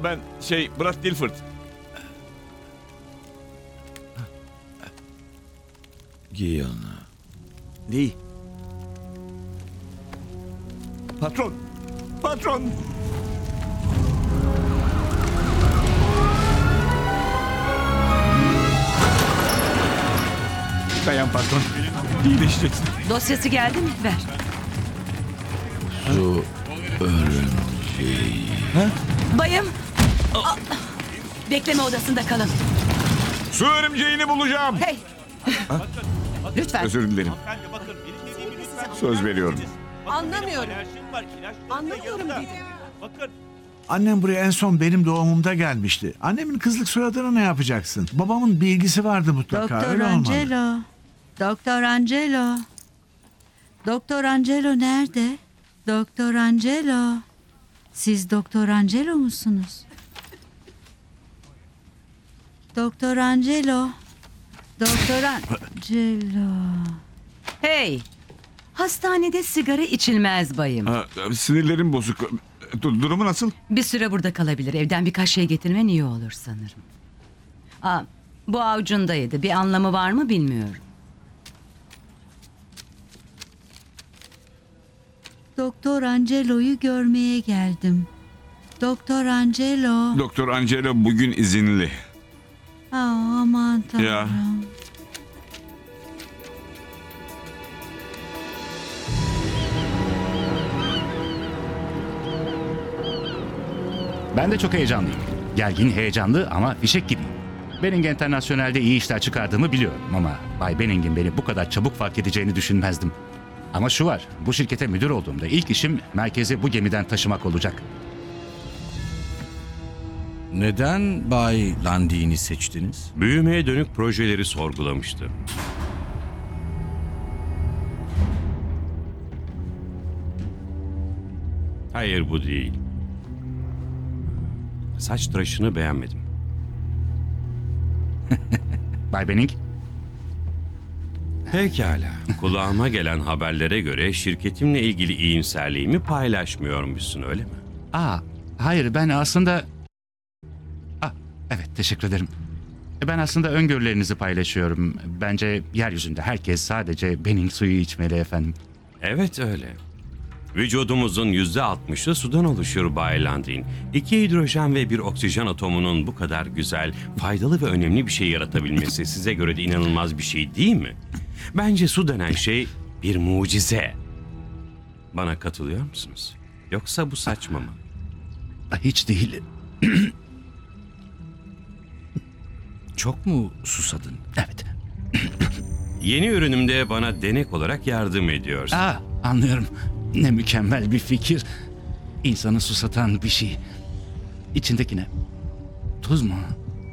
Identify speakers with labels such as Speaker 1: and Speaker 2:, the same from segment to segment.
Speaker 1: Ben Brad Dilford.
Speaker 2: Giy onu.
Speaker 1: Değil. Patron. Patron. Dayan patron. İyileşeceksin.
Speaker 3: Dosyası geldi mi? Ver.
Speaker 2: Su örümceği.
Speaker 3: Bayım. Bekleme odasında kalın.
Speaker 1: Su örümceğini bulacağım.
Speaker 3: Hey. Lütfen.
Speaker 1: Özür dilerim. Söz veriyorum.
Speaker 4: Anlamıyorum. Anlamıyorum dedim.
Speaker 5: Annem buraya en son benim doğumumda gelmişti. Annemin kızlık soyadını ne yapacaksın? Babamın bir ilgisi vardı mutlaka.
Speaker 6: Doktor
Speaker 5: Öyle olmalı.
Speaker 6: Angelo. Doktor Angelo. Doktor Angelo nerede? Doktor Angelo. Siz Doktor Angelo musunuz? Doktor Angelo. Doktor Angelo.
Speaker 3: Hey. Hastanede sigara içilmez bayım.
Speaker 1: Sinirlerim bozuk. Durumu nasıl?
Speaker 3: Bir süre burada kalabilir. Evden birkaç şey getirmen iyi olur sanırım. Bu avucundaydı. Bir anlamı var mı bilmiyorum.
Speaker 6: Doktor Angelo'yu görmeye geldim. Doktor Angelo.
Speaker 1: Doktor Angelo bugün izinli.
Speaker 6: Aman tanrım.
Speaker 1: Ya.
Speaker 7: Ben de çok heyecanlıyım. Gergin, heyecanlı ama fişek gibiyim. Benning International'de iyi işler çıkardığımı biliyorum ama Bay Benning'in beni bu kadar çabuk fark edeceğini düşünmezdim. Ama şu var, bu şirkete müdür olduğumda ilk işim merkezi bu gemiden taşımak olacak.
Speaker 2: Neden Bay Landin'i seçtiniz?
Speaker 8: Büyümeye dönük projeleri sorgulamıştı. Hayır, bu değil. Saç tıraşını beğenmedim.
Speaker 7: Bay Benning,
Speaker 8: Pekala. Kulağıma gelen haberlere göre şirketimle ilgili iyimserliğimi paylaşmıyormuşsun, öyle mi?
Speaker 7: hayır ben aslında... evet teşekkür ederim. Ben aslında öngörülerinizi paylaşıyorum. Bence yeryüzünde herkes sadece Benning suyu içmeli efendim.
Speaker 8: Evet öyle. Vücudumuzun %60'ı sudan oluşuyor Bay Landin. 2 hidrojen ve 1 oksijen atomunun bu kadar güzel, faydalı ve önemli bir şey yaratabilmesi size göre de inanılmaz bir şey değil mi? Bence su denen şey bir mucize. Bana katılıyor musunuz? Yoksa bu saçma mı?
Speaker 7: Hiç değil.
Speaker 2: Çok mu susadın?
Speaker 7: Evet.
Speaker 8: Yeni ürünümde bana denek olarak yardım ediyorsun.
Speaker 7: Anlıyorum. Ne mükemmel bir fikir. İnsanı susatan bir şey. İçindeki ne? Tuz mu?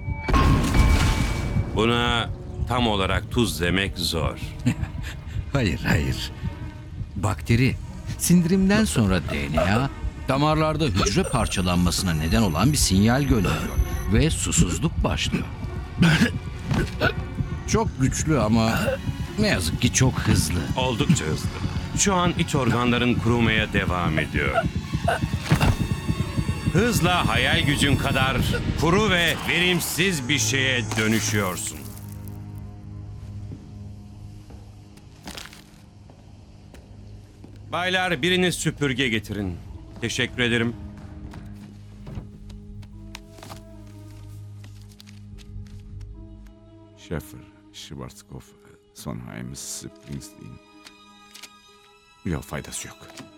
Speaker 8: Buna tam olarak tuz demek zor.
Speaker 2: Hayır. Bakteri. Sindirimden sonra DNA, damarlarda hücre parçalanmasına neden olan bir sinyal gönderiyor. Ve susuzluk başlıyor. Çok güçlü ama ne yazık ki çok hızlı.
Speaker 8: Oldukça hızlı. Şu an iç organların kurumaya devam ediyor. Hızla hayal gücün kadar kuru ve verimsiz bir şeye dönüşüyorsun. Baylar, biriniz süpürge getirin. Teşekkür ederim.
Speaker 1: Schäfer, Schwarzkopf, Sondheim, Springsteen. Yok, faydası yok.